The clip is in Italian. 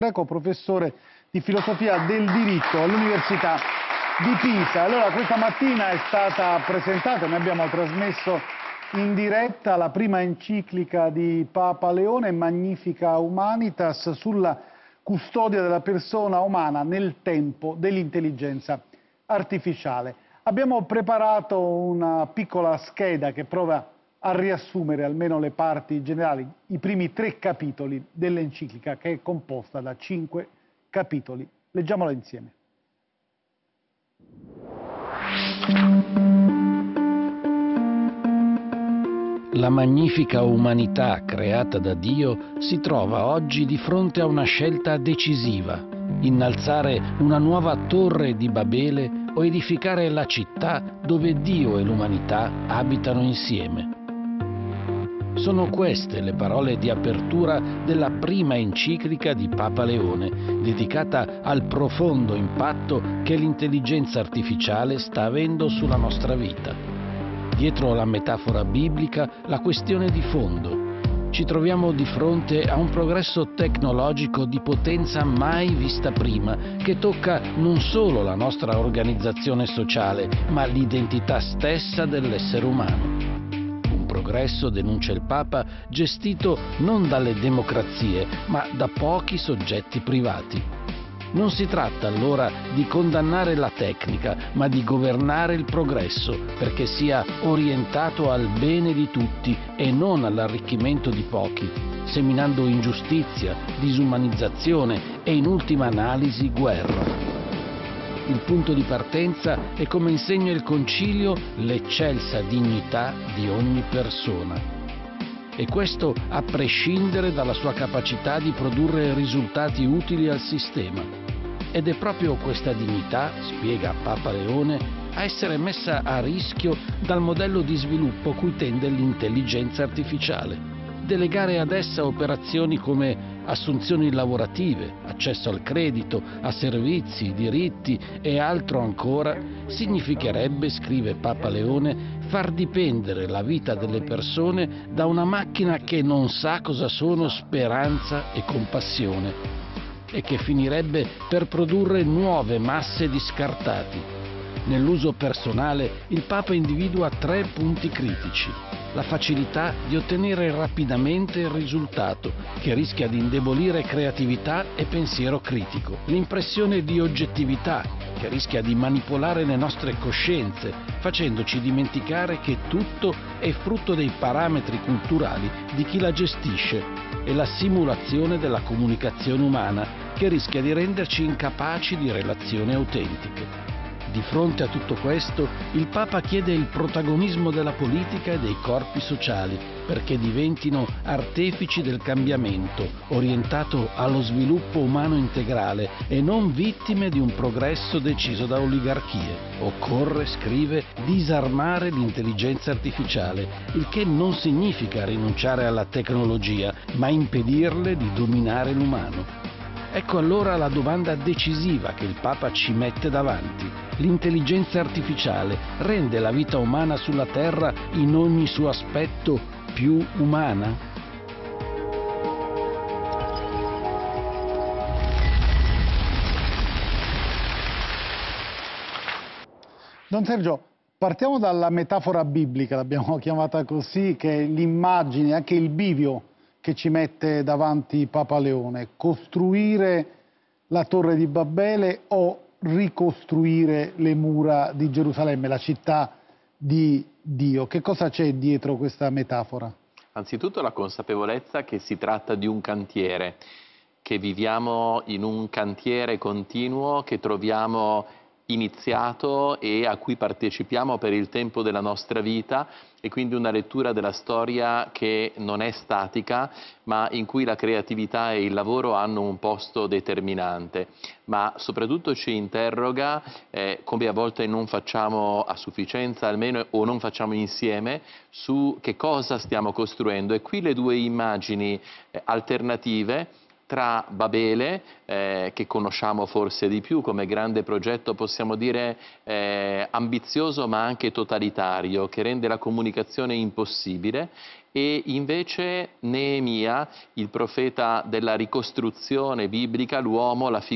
Greco, professore di filosofia del diritto all'Università di Pisa. Allora, questa mattina è stata presentata, ne abbiamo trasmesso in diretta, la prima enciclica di Papa Leone, Magnifica Humanitas, sulla custodia della persona umana nel tempo dell'intelligenza artificiale. Abbiamo preparato una piccola scheda che prova a riassumere almeno le parti generali, i primi 3 capitoli dell'enciclica, che è composta da 5 capitoli. Leggiamola insieme. La magnifica umanità creata da Dio si trova oggi di fronte a una scelta decisiva: innalzare una nuova torre di Babele o edificare la città dove Dio e l'umanità abitano insieme. Sono queste le parole di apertura della prima enciclica di Papa Leone, dedicata al profondo impatto che l'intelligenza artificiale sta avendo sulla nostra vita. Dietro la metafora biblica, la questione di fondo. Ci troviamo di fronte a un progresso tecnologico di potenza mai vista prima, che tocca non solo la nostra organizzazione sociale, ma l'identità stessa dell'essere umano. Progresso, denuncia il Papa, gestito non dalle democrazie, ma da pochi soggetti privati. Non si tratta allora di condannare la tecnica, ma di governare il progresso, perché sia orientato al bene di tutti e non all'arricchimento di pochi, seminando ingiustizia, disumanizzazione e in ultima analisi guerra. Il punto di partenza è, come insegna il Concilio, l'eccelsa dignità di ogni persona. E questo a prescindere dalla sua capacità di produrre risultati utili al sistema. Ed è proprio questa dignità, spiega Papa Leone, a essere messa a rischio dal modello di sviluppo cui tende l'intelligenza artificiale. Delegare ad essa operazioni come assunzioni lavorative, accesso al credito, a servizi, diritti e altro ancora, significherebbe, scrive Papa Leone, far dipendere la vita delle persone da una macchina che non sa cosa sono speranza e compassione e che finirebbe per produrre nuove masse di scartati. Nell'uso personale il Papa individua 3 punti critici: la facilità di ottenere rapidamente il risultato, che rischia di indebolire creatività e pensiero critico; l'impressione di oggettività, che rischia di manipolare le nostre coscienze, facendoci dimenticare che tutto è frutto dei parametri culturali di chi la gestisce; e la simulazione della comunicazione umana, che rischia di renderci incapaci di relazioni autentiche. Di fronte a tutto questo, il Papa chiede il protagonismo della politica e dei corpi sociali, perché diventino artefici del cambiamento, orientato allo sviluppo umano integrale e non vittime di un progresso deciso da oligarchie. Occorre, scrive, disarmare l'intelligenza artificiale, il che non significa rinunciare alla tecnologia, ma impedirle di dominare l'umano. Ecco allora la domanda decisiva che il Papa ci mette davanti. L'intelligenza artificiale rende la vita umana sulla Terra in ogni suo aspetto più umana? Don Sergio, partiamo dalla metafora biblica, l'abbiamo chiamata così, che è l'immagine, anche il bivio che ci mette davanti Papa Leone: costruire la torre di Babele o ricostruire le mura di Gerusalemme, la città di Dio. Che cosa c'è dietro questa metafora? Anzitutto la consapevolezza che si tratta di un cantiere, che viviamo in un cantiere continuo che troviamo iniziato e a cui partecipiamo per il tempo della nostra vita, e quindi una lettura della storia che non è statica, ma in cui la creatività e il lavoro hanno un posto determinante, ma soprattutto ci interroga, come a volte non facciamo a sufficienza almeno, o non facciamo insieme, su che cosa stiamo costruendo. E qui le 2 immagini alternative tra Babele, che conosciamo forse di più come grande progetto, possiamo dire ambizioso ma anche totalitario, che rende la comunicazione impossibile, e invece Neemia, il profeta della ricostruzione biblica, l'uomo, la figura